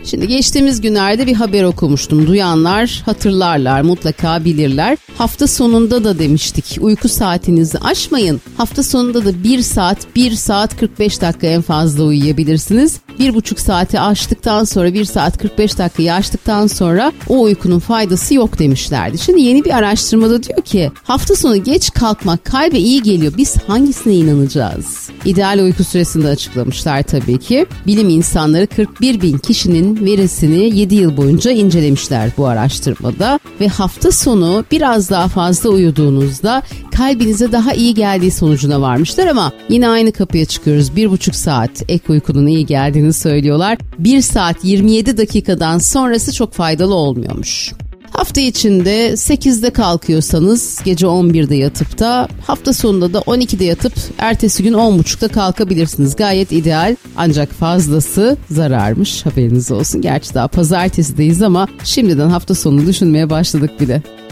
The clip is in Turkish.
Şimdi geçtiğimiz günlerde bir haber okumuştum. Duyanlar hatırlarlar, mutlaka bilirler. Hafta sonunda da demiştik, uyku saatinizi aşmayın. Hafta sonunda da 1 saat 45 dakika en fazla uyuyabilirsiniz. 1,5 saati aştıktan sonra, 1 saat 45 dakikayı aştıktan sonra o uykunun faydası yok demişlerdi. Şimdi yeni bir araştırmada diyor ki hafta sonu geç kalkmak kalbe iyi geliyor. Biz hangisine inanacağız? İdeal uyku süresini de açıklamışlar tabii ki. Bilim insanları 41 bin kişinin verisini 7 yıl boyunca incelemişler bu araştırmada. Ve hafta sonu biraz daha fazla uyuduğunuzda kalbinize daha iyi geldiği sonucuna varmışlar ama yine aynı kapıya çıkıyoruz. 1,5 saat ek uykunun iyi geldiğini söylüyorlar. 1 saat 27 dakikadan sonrası çok faydalı olmuyormuş. Hafta içinde 8'de kalkıyorsanız gece 11'de yatıp da hafta sonunda da 12'de yatıp ertesi gün 10.30'da kalkabilirsiniz. Gayet ideal, ancak fazlası zararmış, haberiniz olsun. Gerçi daha pazartesideyiz ama şimdiden hafta sonunu düşünmeye başladık bile.